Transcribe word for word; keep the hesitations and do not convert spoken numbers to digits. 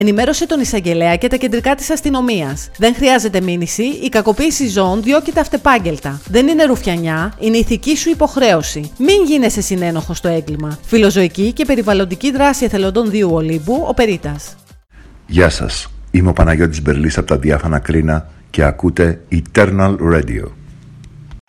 Ενημέρωσε τον εισαγγελέα και τα κεντρικά της αστυνομίας. Δεν χρειάζεται μήνυση, η κακοποίηση ζώων διώκεται αυτεπάγγελτα. Δεν είναι ρουφιανιά, είναι ηθική σου υποχρέωση. Μην γίνεσαι συνένοχος στο έγκλημα. Φιλοζωική και περιβαλλοντική δράση εθελοντών Δίου Ολύμπου, ο Περίτας. Γεια σας, είμαι ο Παναγιώτης Μπερλής από τα Διάφανα Κρίνα και ακούτε Eternal Radio.